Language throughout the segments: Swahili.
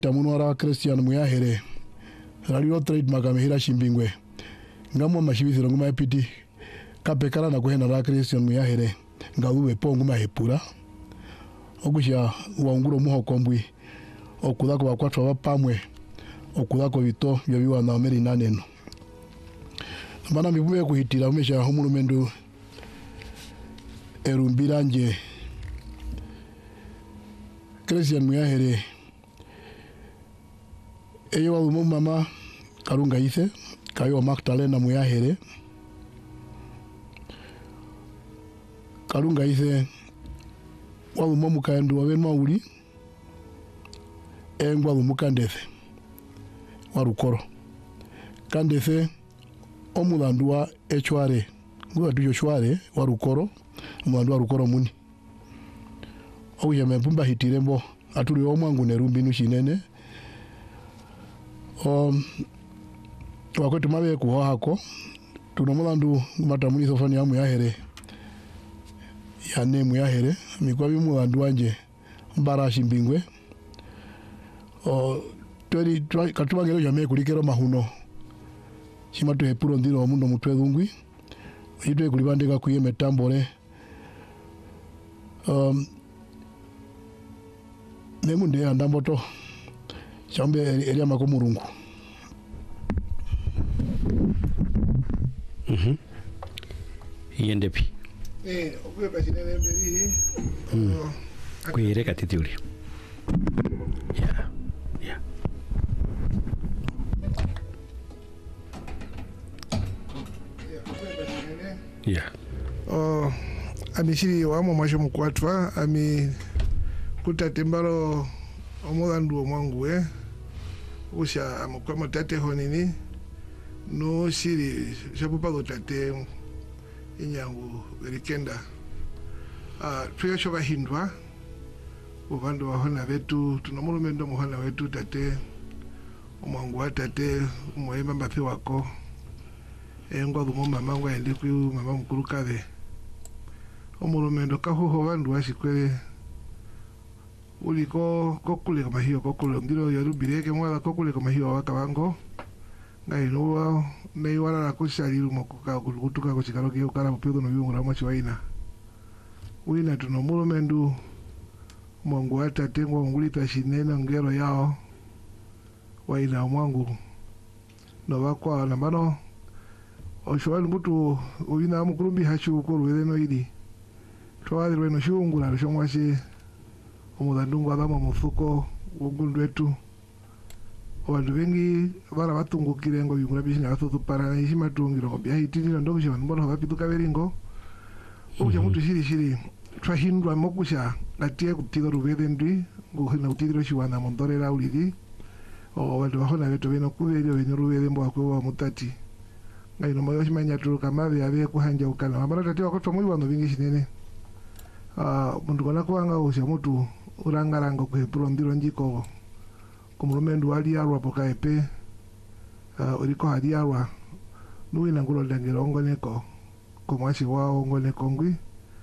tamunwara Christian Muyahere radio trade makamehira shimbingwe ngamwa mashibisiro nguma epiti kapekala na kuhena ra Christian Muyahere ngawe pongu mahepura ogusha waunguro muho kombwi okudako bakwatwa bapamwe okudako bito byabiwa na meri naneno bana mibuye kuhitira umesha humulumendu erumbiranje Christian Muyahere eyo walumu mama Karunga ise kayo Magdalena Muyahere Karunga ise walumu mukaendu wabenwa uli walumu Kandese warukoro Kandese omulandu wa echware nguwa tuyo chware warukoro omulandu wa rukoro muni ouyeme pumba hitirembo aturi omwangu nerumbi nushinene wakwetu mabe kuho hako tunomulandu matamuni sofani ya Muyahere yane Muyahere mikwa bimulandu wanje mbarashi mbingwe tweri katuma ngero yame kulikero mahuno shima tu hepuro ndiro mundo mutwezungwi yitwe kulibandika kuyeme tambore nemunde andamboto chambe eria makomurungu yendepi okwe bashinene mberi kuire katituli amishiri wamo mwasho mukwatwa ami kutatembalo omulandu omwangu usha amukwama tate honini no shiri shapupa tate inyangu erikenda tuyo shoba hindwa ubandu wahona wetu tunomulumendo muhona wetu tate omwangu wa tate umwema mbapi wako engwa dhumo mama ngwa ende ku mama mukuru kabe omulumendo kahuho bandu washikwele uliko kokule kama hiyo kokule ndiro yarubireke mwala kokule kama hiyo wakabango ngainuwa neiwala la kushaliru mokuka kutuka kuchikaroke ukara mupedo no byungura mwachi waina wina tunomulumendo mwangu wa tate ngwa ngulita shinena ngero yao waina mwangu no bakwa na mano oshwali mbutu ubina mukurumbi hachu ukuru wedeno idi twali rweno shungula rushomwashi omudandungu adama mufuko wogundu wetu abantu bengi bara batungukire ngo bingura bishinga bathutu para ishima tungiro ngo byahitira ndo kusha mbona bapituka beringo uja mutu shiri twahindwa mokusha natie kutiga ruvedendwi ngo hina kutiga shiwana mondorera ulidi abantu bahona beto beno kubelyo beno ruvedembo akwa mutati ngaino moyo shimanya turuka mabe abe kuhanja ukana amara tati wakotwa muri bano bingi shinene mundu kona kuanga usha mutu urangaranga kuhepuro ndiro njiko kumulumendu wali yarwa poka epe uriko hadi yarwa nuwi nangulo dangiro ongoneko komwashi wao ongoneko ngwi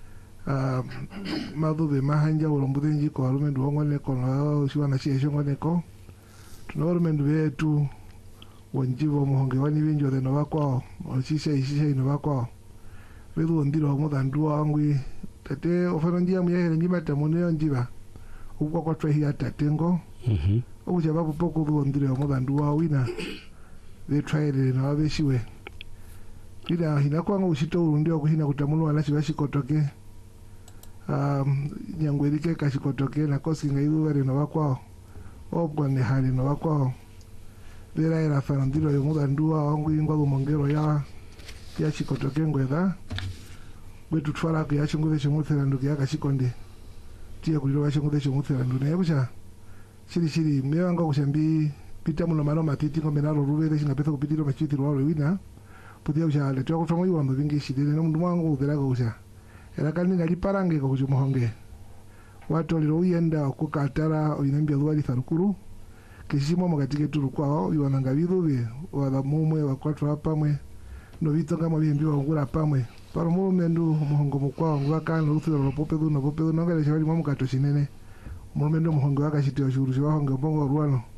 madhube mahanja ulombude njiko walumendu ongoneko na shiwana shiesho ongoneko tunawalumendu betu wonjivo muhonge wani binjo de novakwao oshisha inovakwao wedu ondiro omudandu wangwi tate ofano njia Muyahere njima tamuneo njiva ukwa kwa trahi ya tatengo okucha babu poko du ondiro omudandu wa wina we traile na wabeshiwe ila hina kwanga ushito urundi wa kuhina kutamunu wanashi washikotoke nyangwerike kashikotoke na kosi ngaidu wari novakwao obwa nehali novakwao vera era fanandiro yo mudanduwa wangu ingwa lumongero ya chikotoke ngwedha gwetu twala ku yachunguze chumuthera nduki yakashikonde tiye kuliro bachunguze chumuthera ndu naye kucha shiri mewanga kushambi pita muno mano matiti ngombe nalo rubere shingapesa kupitiro machitiro walo wina putia kucha le twako twamoyi wando bingi shidene no mundu wangu uberaga kucha era kandi ngali parange ko kuchumuhonge watu liro uyenda kukatara oyinambia luwali tharukuru kishimo makatike turukwao biwananga bidubi wala mumwe wakwatu hapamwe no bitonga mabimbi wangura pamwe para mulumendu muhongo mukwao ngwakana luthiro lopopedu no popedu nongale shali mwamukato shinene mulume ndo muhonge wakachitira churu chawahonge mbongo rwano